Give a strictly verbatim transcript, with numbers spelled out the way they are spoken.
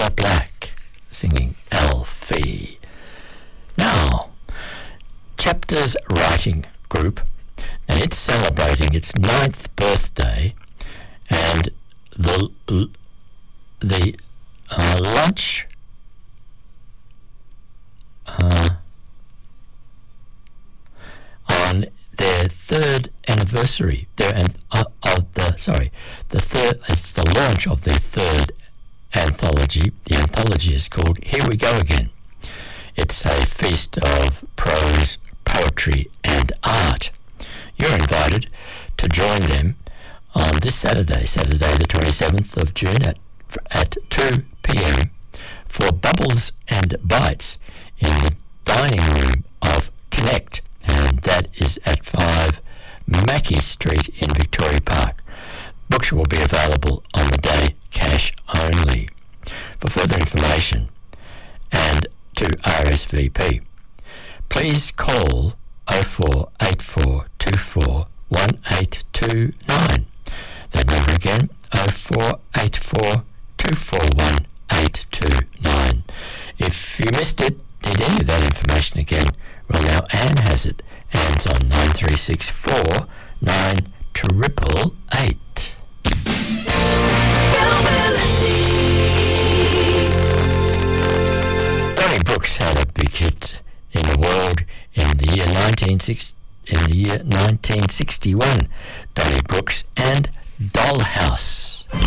Cilla Black singing Alfie. Now, Chapters Writing Group, and it's celebrating its ninth birthday, and the the uh, lunch uh, on their third anniversary, their uh, of the sorry, the third. It's the launch of their third anthology. The anthology is called Here We Go Again. It's a feast of prose, poetry, and art. You're invited to join them on this Saturday, Saturday the twenty-seventh of June at at two p.m. for Bubbles and Bites in the dining room of Connect, and that is at five Mackey Street in Victoria Park. Books will be available on the day, cash only. For further information and to R S V P, please call oh four eight four two four one eight two nine. That number again, oh four eight four two four one eight two nine. If you missed it, need any of that information again, well now Anne has it. Anne's on nine three six four nine triple eight. Donny Brooks had a big hit in the world in the year nineteen sixty. In the year nineteen sixty-one, Donny Brooks and Dollhouse.